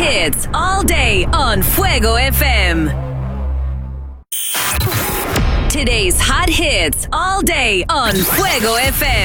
hits all day on Fuego FM. Today's hot hits all day on Fuego FM.